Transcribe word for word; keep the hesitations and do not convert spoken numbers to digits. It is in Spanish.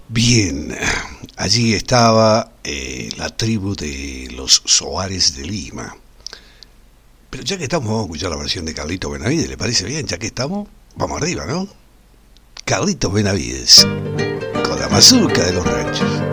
Bien, allí estaba eh, la tribu de los Soares de Lima. Pero ya que estamos, vamos a escuchar la versión de Carlitos Benavides, ¿le parece bien? Ya que estamos, vamos arriba, ¿no? Carlitos Benavides, con la mazurca de los ranchos.